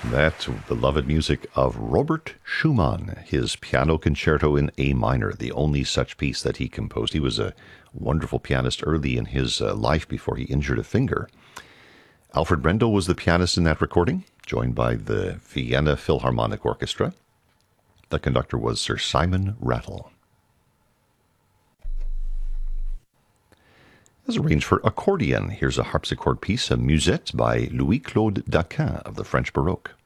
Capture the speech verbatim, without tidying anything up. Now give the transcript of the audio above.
That beloved music of Robert Schumann, his piano concerto in A minor, the only such piece that he composed. He was a wonderful pianist early in his uh, life before he injured a finger. Alfred Brendel was the pianist in that recording, joined by the Vienna Philharmonic Orchestra. The conductor was Sir Simon Rattle. As arranged for accordion, here's a harpsichord piece, a musette by Louis-Claude Daquin of the French Baroque.